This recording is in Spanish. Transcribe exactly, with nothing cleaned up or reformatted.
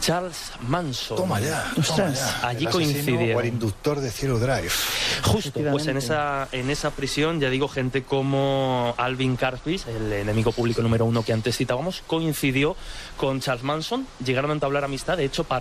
Charles Manson. Toma ya, toma ya. Allí el coincidieron. O el inductor de Cielo Drive. Justo, pues en esa, en esa prisión, ya digo, gente como Alvin Karpis, el enemigo público número uno que antes citábamos, coincidió con Charles Manson, llegaron a entablar amistad, de hecho, para